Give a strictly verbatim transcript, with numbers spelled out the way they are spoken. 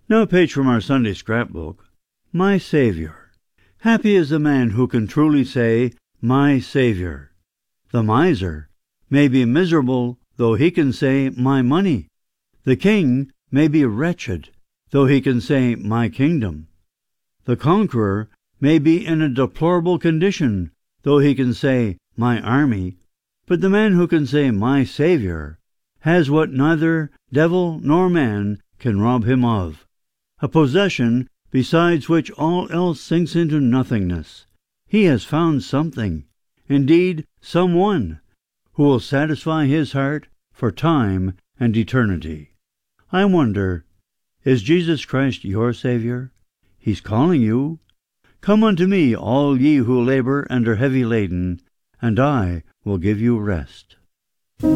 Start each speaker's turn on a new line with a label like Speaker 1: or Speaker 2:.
Speaker 1: Now a page from our Sunday scrapbook. My Savior. Happy is the man who can truly say, My Savior. The miser may be miserable, though he can say, My money. The king may be wretched, though he can say, My kingdom. The conqueror may be in a deplorable condition, though he can say, My army. But the man who can say, My Savior, has what neither devil nor man can rob him of, a possession besides which all else sinks into nothingness. He has found something, indeed someone, who will satisfy his heart for time and eternity. I wonder, is Jesus Christ your Savior? He's calling you. Come unto me, all ye who labor and are heavy laden, and I will give you rest.